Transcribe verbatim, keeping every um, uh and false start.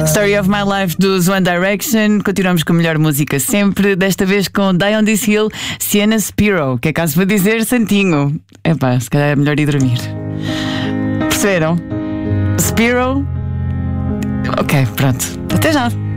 Story of My Life dos One Direction. Continuamos com a melhor música sempre. Desta vez com Die on This Hill, Sienna Spiro. Que é caso para dizer santinho. Epá, se calhar é melhor ir dormir. Perceberam? Spiro. Ok, pronto. Até já.